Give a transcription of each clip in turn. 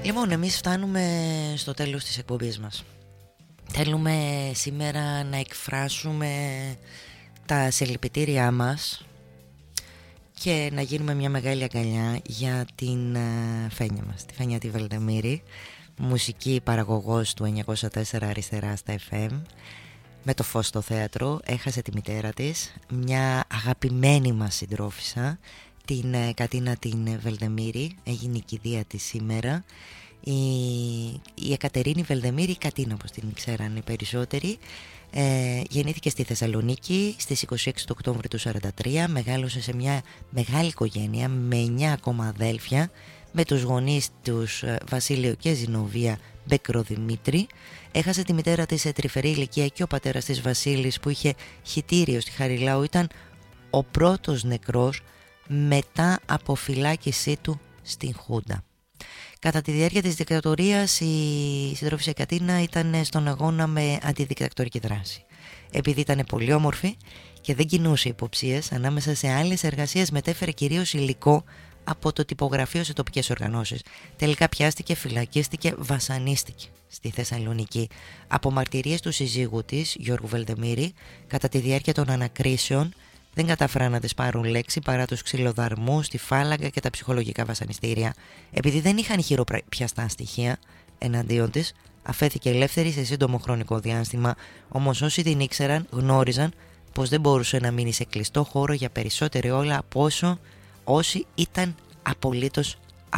Λοιπόν, εμείς φτάνουμε στο τέλος της εκπομπής μας. Θέλουμε σήμερα να εκφράσουμε τα συλληπιτήριά μας και να γίνουμε μια μεγάλη αγκαλιά για την Φένια μας, τη Φένια τη Βελτεμήρη, μουσική παραγωγός του 904 αριστερά στα FM, με το φως στο θέατρο. Έχασε τη μητέρα της, μια αγαπημένη μας συντρόφισσα, την Κατίνα την Βελτεμήρη, έγινε η κηδεία της σήμερα. Η Εκατερίνη Βελτεμήρη, η Κατίνα όπως την ξέραν οι περισσότεροι, γεννήθηκε στη Θεσσαλονίκη στις 26 του Οκτώβρη του 1943, μεγάλωσε σε μια μεγάλη οικογένεια με 9 ακόμα αδέλφια, με τους γονείς τους Βασίλειο και Ζηνοβία Μπεκροδημήτρη. Έχασε τη μητέρα της σε τρυφερή ηλικία και ο πατέρας της Βασίλης, που είχε χυτήριο στη Χαριλάου, ήταν ο πρώτος νεκρός μετά από φυλάκισή του στην Χούντα. Κατά τη διάρκεια της δικτατορίας η συντρόφισσα Κατίνα ήταν στον αγώνα με αντιδικτατορική δράση. Επειδή ήταν πολύ όμορφη και δεν κινούσε υποψίες, ανάμεσα σε άλλες εργασίες μετέφερε κυρίως υλικό από το τυπογραφείο σε τοπικές οργανώσεις. Τελικά πιάστηκε, φυλακίστηκε, βασανίστηκε στη Θεσσαλονίκη. Από μαρτυρίες του συζύγου της, Γιώργου Βελτεμήρη, κατά τη διάρκεια των ανακρίσεων, δεν κατάφεραν να τις πάρουν λέξη παρά τους ξυλοδαρμούς, τη φάλαγγα και τα ψυχολογικά βασανιστήρια. Επειδή δεν είχαν χειροπιαστά στοιχεία εναντίον της, αφέθηκε ελεύθερη σε σύντομο χρονικό διάστημα. Όμως όσοι την ήξεραν γνώριζαν πως δεν μπορούσε να μείνει σε κλειστό χώρο για περισσότερη ώρα από όσοι ήταν απολύτως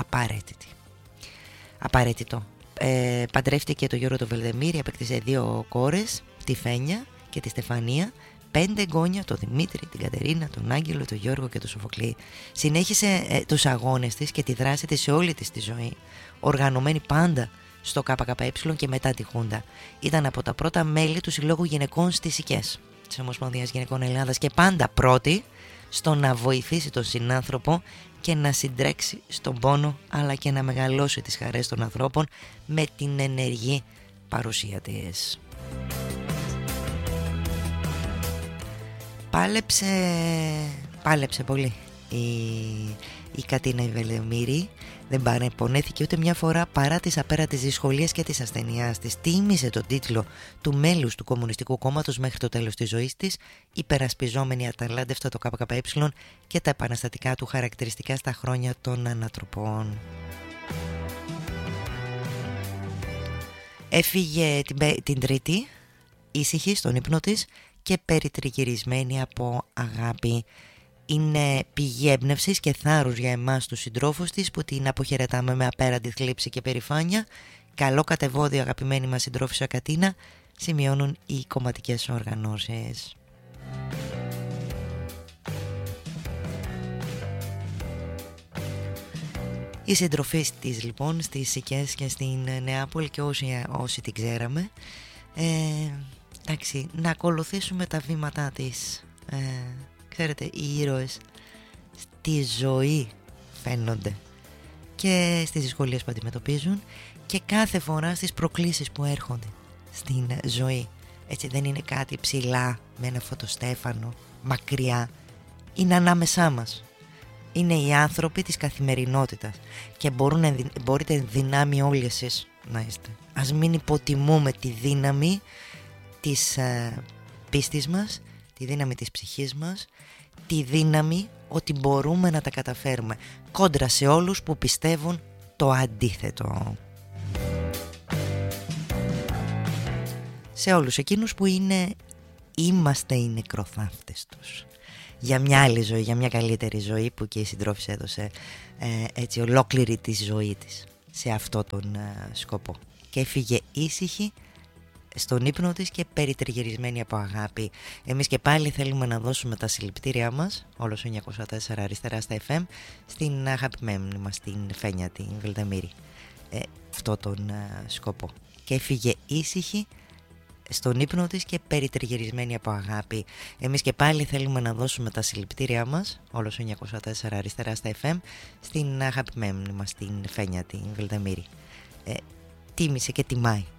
απαραίτητο. Παντρεύτηκε το Γιώργο τον Βελτεμήρη, απέκτησε 2 κόρες, τη Φένια και τη Στεφανία, 5 εγγόνια, τον Δημήτρη, την Κατερίνα, τον Άγγελο, τον Γιώργο και τον Σοφοκλή. Συνέχισε τους αγώνες της και τη δράση της σε όλη της τη ζωή, οργανωμένη πάντα στο ΚΚΕ και μετά τη Χούντα. Ήταν από τα πρώτα μέλη του Συλλόγου Γυναικών στις Σικές της Ομοσπονδίας Γυναικών Ελλάδας και πάντα πρώτη στο να βοηθήσει τον συνάνθρωπο και να συντρέξει στον πόνο, αλλά και να μεγαλώσει τις χαρές των ανθρώπων με την ενεργή παρουσία της. Πάλεψε πολύ η Κατίνα η Βελτεμήρη. Δεν παρεπονέθηκε ούτε μια φορά παρά τις απέραντες δυσκολίες και της ασθενειάς της. Τίμησε τον τίτλο του μέλους του Κομμουνιστικού Κόμματος μέχρι το τέλος της ζωής της, υπερασπιζόμενη αταλάντευτα το ΚΚΕ και τα επαναστατικά του χαρακτηριστικά στα χρόνια των ανατροπών. Έφυγε την Τρίτη, ήσυχη στον ύπνο της και περιτριγυρισμένη από αγάπη. Είναι πηγή έμπνευσης και θάρρους για εμάς τους συντρόφους της, που την αποχαιρετάμε με απέραντη θλίψη και περηφάνεια. Καλό κατεβόδιο, αγαπημένη μας συντρόφισσα Κατίνα, σημειώνουν οι κομματικές οργανώσεις. Οι συντροφείς της λοιπόν στις Σικές και στην Νεάπολη και όσοι την ξέραμε, εντάξει, να ακολουθήσουμε τα βήματά της. Ξέρετε, οι ήρωες στη ζωή φαίνονται και στις δυσκολίες που αντιμετωπίζουν και κάθε φορά στις προκλήσεις που έρχονται στην ζωή. Έτσι, δεν είναι κάτι ψηλά με ένα φωτοστέφανο μακριά, είναι ανάμεσά μας. Είναι οι άνθρωποι της καθημερινότητας και μπορείτε δυνάμει όλοι εσείς να είστε. Ας μην υποτιμούμε τη δύναμη της πίστης μας, τη δύναμη της ψυχής μας, τη δύναμη ότι μπορούμε να τα καταφέρουμε, κόντρα σε όλους που πιστεύουν το αντίθετο. Σε όλους εκείνους που είμαστε οι νεκροθάφτες τους για μια άλλη ζωή, για μια καλύτερη ζωή, που και η συντρόφισσα έδωσε έτσι ολόκληρη τη ζωή της σε αυτό τον σκοπό και έφυγε ήσυχη στον ύπνο της και περιτριγυρισμένη από αγάπη. Εμείς και πάλι θέλουμε να δώσουμε τα συλληπιτήριά μας, όλος ο 904 αριστερά στα FM, στην αγαπημένη μας την Φένια την Βελτεμήρη, αυτό τον σκοπό και έφυγε ήσυχη στον ύπνο της και περιτριγυρισμένη από αγάπη. Εμείς και πάλι θέλουμε να δώσουμε τα συλληπιτήριά μας, όλος ο 904 αριστερά στα FM, στην αγαπημένη μας την Φένια την Βελτεμήρη. Τίμησε και τιμάει